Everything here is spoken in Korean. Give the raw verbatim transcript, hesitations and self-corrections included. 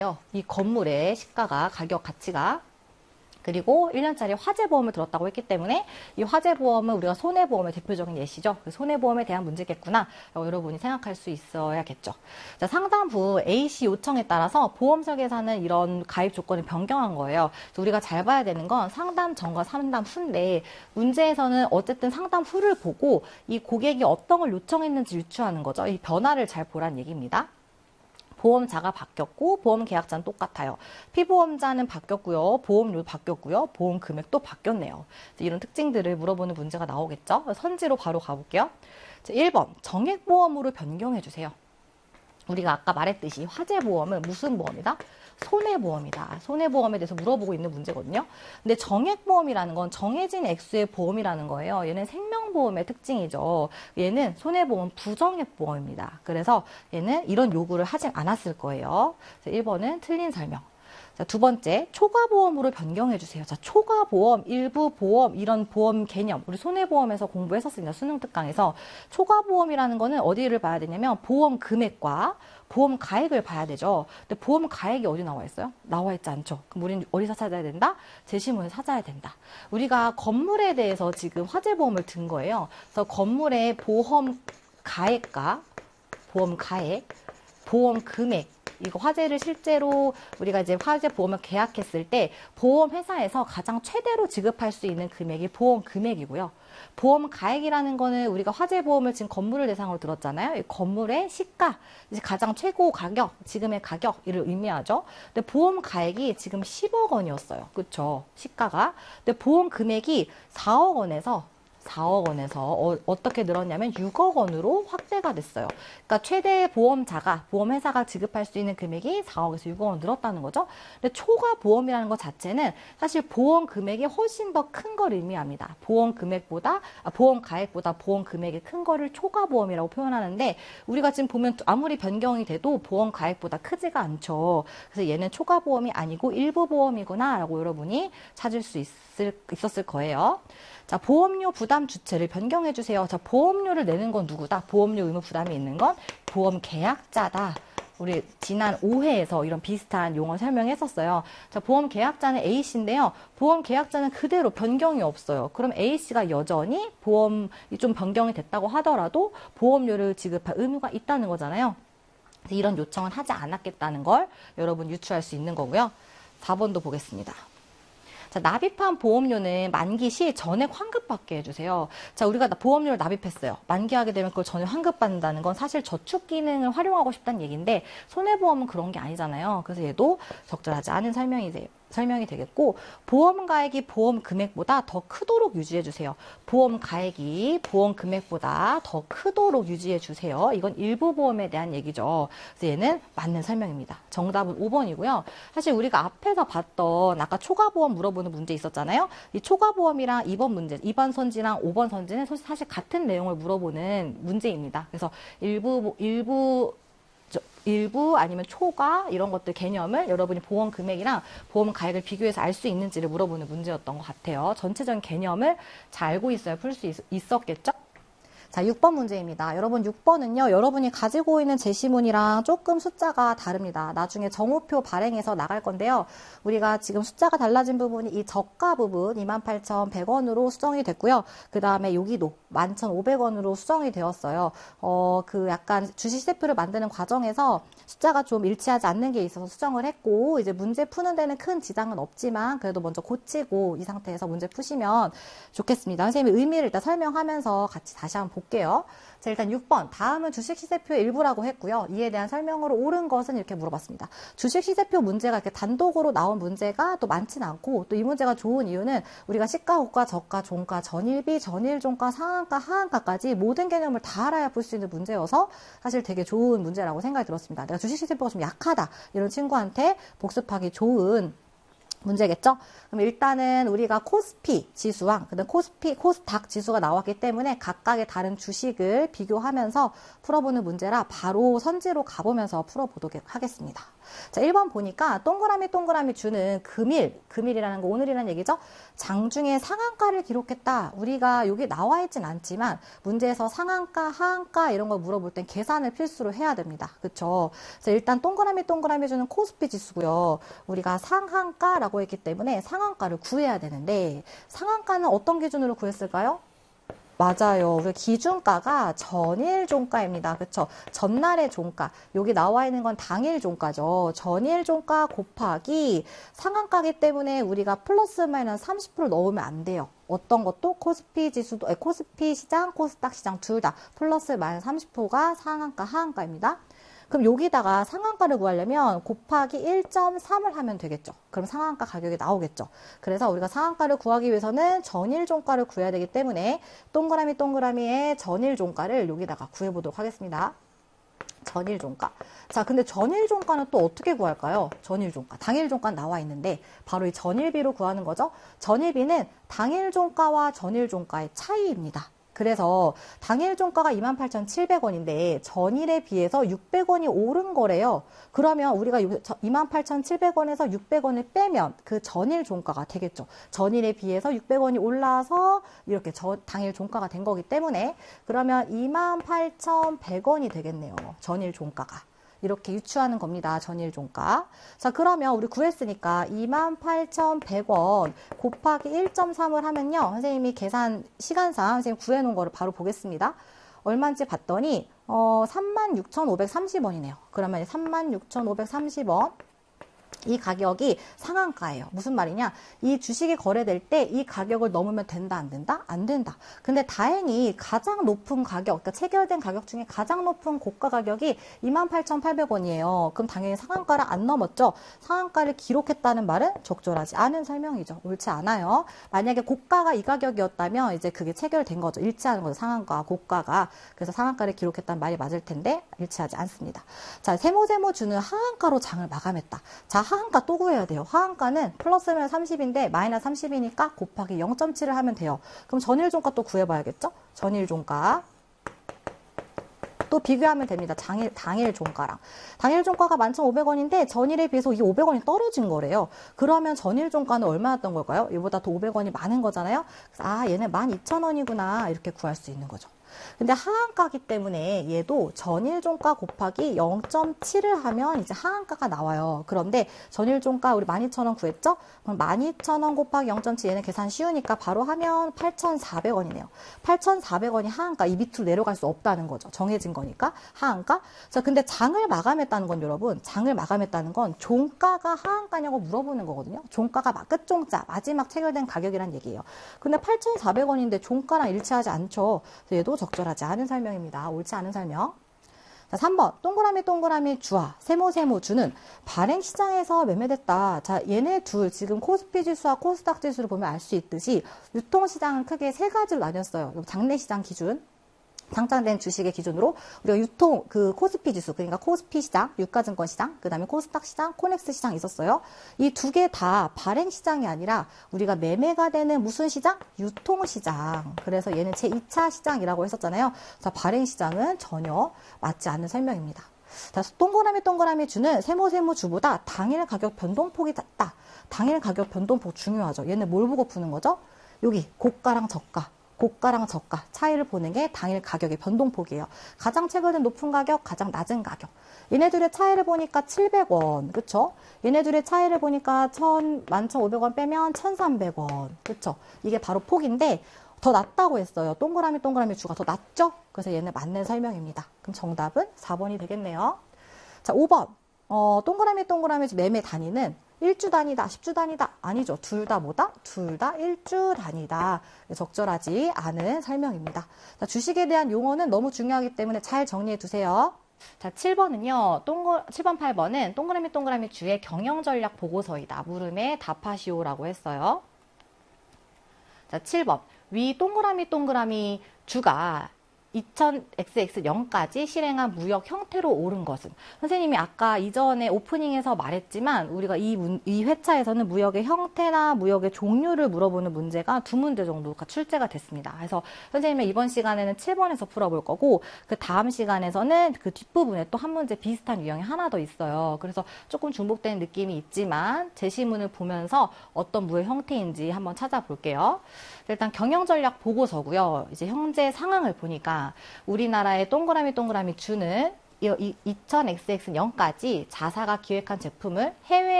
이 건물의 시가가, 가격 가치가. 그리고 일 년짜리 화재보험을 들었다고 했기 때문에 이 화재보험은 우리가 손해보험의 대표적인 예시죠. 손해보험에 대한 문제겠구나 라고 여러분이 생각할 수 있어야겠죠. 자, 상담부 A씨 요청에 따라서 보험설계사는 이런 가입 조건을 변경한 거예요. 그래서 우리가 잘 봐야 되는 건 상담 전과 상담 후인데, 문제에서는 어쨌든 상담 후를 보고 이 고객이 어떤 걸 요청했는지 유추하는 거죠. 이 변화를 잘 보란 얘기입니다. 보험자가 바뀌었고 보험 계약자는 똑같아요. 피보험자는 바뀌었고요. 보험료 바뀌었고요. 보험 금액도 바뀌었네요. 이런 특징들을 물어보는 문제가 나오겠죠. 선지로 바로 가볼게요. 일 번 정액보험으로 변경해 주세요. 우리가 아까 말했듯이 화재보험은 무슨 보험이다? 손해보험이다. 손해보험에 대해서 물어보고 있는 문제거든요. 근데 정액보험이라는 건 정해진 액수의 보험이라는 거예요. 얘는 생명보험의 특징이죠. 얘는 손해보험 부정액보험입니다. 그래서 얘는 이런 요구를 하진 않았을 거예요. 일 번은 틀린 설명. 자, 두 번째, 초과보험으로 변경해주세요. 자, 초과보험, 일부 보험, 이런 보험 개념, 우리 손해보험에서 공부했었습니다. 수능 특강에서. 초과보험이라는 거는 어디를 봐야 되냐면 보험 금액과 보험 가액을 봐야 되죠. 근데 보험 가액이 어디 나와 있어요? 나와 있지 않죠. 그럼 우리는 어디서 찾아야 된다? 제시문에서 찾아야 된다. 우리가 건물에 대해서 지금 화재보험을 든 거예요. 그래서 건물의 보험 가액과 보험 가액, 보험 금액, 이거 화재를 실제로 우리가 이제 화재 보험을 계약했을 때 보험회사에서 가장 최대로 지급할 수 있는 금액이 보험 금액이고요. 보험 가액이라는 거는 우리가 화재 보험을 지금 건물을 대상으로 들었잖아요. 이 건물의 시가, 이제 가장 최고 가격, 지금의 가격, 이를 의미하죠. 근데 보험 가액이 지금 십억 원이었어요. 그쵸? 시가가. 근데 보험 금액이 사억 원에서 사억 원에서 어, 어떻게 늘었냐면 육억 원으로 확대가 됐어요. 그러니까 최대 보험자가, 보험회사가 지급할 수 있는 금액이 사억에서 육억 원 늘었다는 거죠. 근데 초과 보험이라는 것 자체는 사실 보험 금액이 훨씬 더 큰 걸 의미합니다. 보험 금액보다, 아, 보험 가액보다 보험 금액이 큰 거를 초과 보험이라고 표현하는데, 우리가 지금 보면 아무리 변경이 돼도 보험 가액보다 크지가 않죠. 그래서 얘는 초과 보험이 아니고 일부 보험이구나 라고 여러분이 찾을 수 있을, 있었을 거예요. 자, 보험료 부담 주체를 변경해 주세요. 자, 보험료를 내는 건 누구다? 보험료 의무 부담이 있는 건 보험 계약자다. 우리 지난 오 회에서 이런 비슷한 용어 설명했었어요. 자, 보험 계약자는 A씨인데요. 보험 계약자는 그대로 변경이 없어요. 그럼 A씨가 여전히 보험이 좀 변경이 됐다고 하더라도 보험료를 지급할 의무가 있다는 거잖아요. 이런 요청은 하지 않았겠다는 걸 여러분 유추할 수 있는 거고요. 사 번도 보겠습니다. 자, 납입한 보험료는 만기 시 전액 환급받게 해주세요. 자, 우리가 보험료를 납입했어요. 만기하게 되면 그걸 전액 환급받는다는 건 사실 저축 기능을 활용하고 싶다는 얘기인데, 손해보험은 그런 게 아니잖아요. 그래서 얘도 적절하지 않은 설명이 돼요. 설명이 되겠고, 보험 가액이 보험 금액보다 더 크도록 유지해 주세요. 보험 가액이 보험 금액보다 더 크도록 유지해 주세요. 이건 일부 보험에 대한 얘기죠. 그래서 얘는 맞는 설명입니다. 정답은 오 번이고요. 사실 우리가 앞에서 봤던 아까 초과보험 물어보는 문제 있었잖아요. 이 초과보험이랑 이 번 문제, 이 번 선지랑 오 번 선지는 사실 같은 내용을 물어보는 문제입니다. 그래서 일부 일부 일부 아니면 초과 이런 것들 개념을 여러분이 보험 금액이랑 보험 가액을 비교해서 알 수 있는지를 물어보는 문제였던 것 같아요. 전체적인 개념을 잘 알고 있어야 풀 수 있었겠죠? 자, 육 번 문제입니다. 여러분 육 번은요. 여러분이 가지고 있는 제시문이랑 조금 숫자가 다릅니다. 나중에 정오표 발행해서 나갈 건데요. 우리가 지금 숫자가 달라진 부분이 이 저가 부분 이만 팔천백 원으로 수정이 됐고요. 그 다음에 여기도 만 천오백 원으로 수정이 되었어요. 어, 그 약간 주식 시세표를 만드는 과정에서 숫자가 좀 일치하지 않는 게 있어서 수정을 했고, 이제 문제 푸는 데는 큰 지장은 없지만 그래도 먼저 고치고 이 상태에서 문제 푸시면 좋겠습니다. 선생님이 의미를 일단 설명하면서 같이 다시 한번 볼게요. 자, 일단 육 번. 다음은 주식시세표의 일부라고 했고요. 이에 대한 설명으로 옳은 것은 이렇게 물어봤습니다. 주식시세표 문제가 이렇게 단독으로 나온 문제가 또 많진 않고, 또 이 문제가 좋은 이유는 우리가 시가, 고가, 저가, 종가, 전일비, 전일종가, 상한가, 하한가까지 모든 개념을 다 알아야 풀 수 있는 문제여서 사실 되게 좋은 문제라고 생각이 들었습니다. 내가 주식시세표가 좀 약하다 이런 친구한테 복습하기 좋은 문제겠죠? 그럼 일단은 우리가 코스피 지수랑 그다음 코스피, 코스닥 지수가 나왔기 때문에 각각의 다른 주식을 비교하면서 풀어보는 문제라 바로 선지로 가보면서 풀어보도록 하겠습니다. 자, 일 번 보니까 동그라미 동그라미 주는 금일, 금일이라는 거 오늘이라는 얘기죠. 장중에 상한가를 기록했다. 우리가 여기 나와 있진 않지만 문제에서 상한가, 하한가 이런 거 물어볼 땐 계산을 필수로 해야 됩니다. 그쵸? 그래서 일단 동그라미 동그라미 주는 코스피 지수고요. 우리가 상한가라고 했기 때문에 상한가를 구해야 되는데 상한가는 어떤 기준으로 구했을까요? 맞아요. 우리 기준가가 전일 종가입니다. 그쵸? 전날의 종가. 여기 나와 있는 건 당일 종가죠. 전일 종가 곱하기 상한가기 때문에 우리가 플러스 마이너스 삼십 퍼센트 넣으면 안 돼요. 어떤 것도 코스피 지수도, 아니, 코스피 시장, 코스닥 시장 둘 다 플러스 마이너스 삼십 퍼센트가 상한가, 하한가입니다. 그럼 여기다가 상한가를 구하려면 곱하기 일 점 삼을 하면 되겠죠. 그럼 상한가 가격이 나오겠죠. 그래서 우리가 상한가를 구하기 위해서는 전일 종가를 구해야 되기 때문에 동그라미 동그라미의 전일 종가를 여기다가 구해보도록 하겠습니다. 전일 종가. 자, 근데 전일 종가는 또 어떻게 구할까요? 전일 종가. 당일 종가 나와 있는데 바로 이 전일비로 구하는 거죠. 전일비는 당일 종가와 전일 종가의 차이입니다. 그래서 당일 종가가 이만 팔천칠백 원인데 전일에 비해서 육백 원이 오른 거래요. 그러면 우리가 이만 팔천칠백 원에서 육백 원을 빼면 그 전일 종가가 되겠죠. 전일에 비해서 육백 원이 올라서 이렇게 저, 당일 종가가 된 거기 때문에 그러면 이만 팔천백 원이 되겠네요. 전일 종가가. 이렇게 유추하는 겁니다. 전일 종가. 자, 그러면 우리 구했으니까 이만 팔천백 원 곱하기 일 점 삼을 하면요. 선생님이 계산 시간상 선생님 구해놓은 거를 바로 보겠습니다. 얼마인지 봤더니 어, 삼만 육천오백삼십 원이네요. 그러면 삼만 육천오백삼십 원. 이 가격이 상한가예요. 무슨 말이냐? 이 주식이 거래될 때 이 가격을 넘으면 된다, 안 된다? 안 된다. 근데 다행히 가장 높은 가격, 그러니까 체결된 가격 중에 가장 높은 고가 가격이 이만 팔천팔백 원이에요. 그럼 당연히 상한가를 안 넘었죠? 상한가를 기록했다는 말은 적절하지 않은 설명이죠. 옳지 않아요. 만약에 고가가 이 가격이었다면 이제 그게 체결된 거죠. 일치하는 거죠. 상한가와 고가가. 그래서 상한가를 기록했다는 말이 맞을 텐데 일치하지 않습니다. 자, 세모세모 주는 하한가로 장을 마감했다. 자, 하한가 또 구해야 돼요. 하한가는 플러스면 삼십인데 마이너스 삼십이니까 곱하기 영 점 칠을 하면 돼요. 그럼 전일 종가 또 구해봐야겠죠? 전일 종가. 또 비교하면 됩니다. 당일, 당일 종가랑. 당일 종가가 만 천오백 원인데 전일에 비해서 이 오백 원이 떨어진 거래요. 그러면 전일 종가는 얼마였던 걸까요? 이보다 더 오백 원이 많은 거잖아요. 그래서 아, 얘는 만 이천 원이구나. 이렇게 구할 수 있는 거죠. 근데 하한가기 때문에 얘도 전일 종가 곱하기 영 점 칠을 하면 이제 하한가가 나와요. 그런데 전일 종가 우리 만 이천 원 구했죠? 그럼 만 이천 원 곱하기 영 점 칠 얘는 계산 쉬우니까 바로 하면 팔천사백 원이네요. 팔천사백 원이 하한가. 이 밑으로 내려갈 수 없다는 거죠. 정해진 거니까 하한가. 자, 근데 장을 마감했다는 건 여러분, 장을 마감했다는 건 종가가 하한가냐고 물어보는 거거든요. 종가가 끝종자, 마지막 체결된 가격이란 얘기예요. 근데 팔천사백 원인데 종가랑 일치하지 않죠. 얘도 적절하지 않은 설명입니다. 옳지 않은 설명. 자, 삼 번 동그라미 동그라미 주와 세모세모 주는 발행시장에서 매매됐다. 자, 얘네 둘 지금 코스피 지수와 코스닥 지수를 보면 알 수 있듯이 유통시장은 크게 세 가지로 나뉘었어요. 장내시장 기준. 상장된 주식의 기준으로 우리가 유통 그 코스피 지수 그러니까 코스피 시장, 유가증권 시장, 그다음에 코스닥 시장, 코넥스 시장 있었어요. 이 두 개 다 발행 시장이 아니라 우리가 매매가 되는 무슨 시장? 유통 시장. 그래서 얘는 제이 차 시장이라고 했었잖아요. 자, 발행 시장은 전혀 맞지 않는 설명입니다. 자, 동그라미 동그라미 주는 세모세모 주보다 당일 가격 변동폭이 작다. 당일 가격 변동폭 중요하죠. 얘는 뭘 보고 푸는 거죠? 여기 고가랑 저가. 고가랑 저가 차이를 보는 게 당일 가격의 변동폭이에요. 가장 체결된 높은 가격, 가장 낮은 가격. 얘네들의 차이를 보니까 칠백 원, 그쵸? 얘네들의 차이를 보니까 만 천오백 원 빼면 천삼백 원, 그쵸? 이게 바로 폭인데 더 낮다고 했어요. 동그라미 동그라미 주가 더 낮죠? 그래서 얘는 맞는 설명입니다. 그럼 정답은 사 번이 되겠네요. 자, 오 번. 어, 동그라미 동그라미 매매 단위는 일 주 단위다, 십 주 단위다. 아니죠. 둘 다 뭐다? 둘 다 일 주 단위다. 적절하지 않은 설명입니다. 자, 주식에 대한 용어는 너무 중요하기 때문에 잘 정리해 두세요. 자, 칠 번은요. 동그, 칠 번, 팔 번은 동그라미 동그라미 주의 경영전략 보고서이다. 물음에 답하시오라고 했어요. 자, 칠 번. 위 동그라미 동그라미 주가 이천 엑스엑스 영까지 실행한 무역 형태로 옳은 것은? 선생님이 아까 이전에 오프닝에서 말했지만 우리가 이, 문, 이 회차에서는 무역의 형태나 무역의 종류를 물어보는 문제가 두 문제 정도가 출제가 됐습니다. 그래서 선생님은 이번 시간에는 칠 번에서 풀어볼 거고 그 다음 시간에서는 그 뒷부분에 또 한 문제 비슷한 유형이 하나 더 있어요. 그래서 조금 중복되는 느낌이 있지만 제시문을 보면서 어떤 무역 형태인지 한번 찾아볼게요. 일단 경영전략 보고서고요. 이제 현재 상황을 보니까 우리나라의 동그라미 동그라미 주는 이천 엑스엑스 영까지 자사가 기획한 제품을 해외